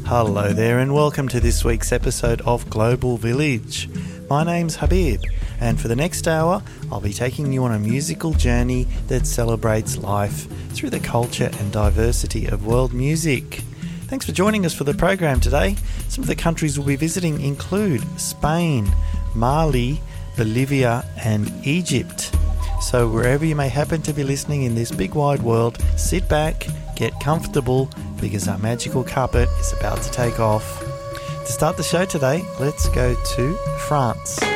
Hello there and welcome to this week's episode of Global Village. My name's Habib and for the next hour I'll be taking you on a musical journey that celebrates life through the culture and diversity of world music. Thanks for joining us for the program today. Some of the countries we'll be visiting include Spain, Mali, Bolivia and Egypt. So wherever you may happen to be listening in this big wide world, sit back, get comfortable because our magical carpet is about to take off. To start the show today, let's go to France.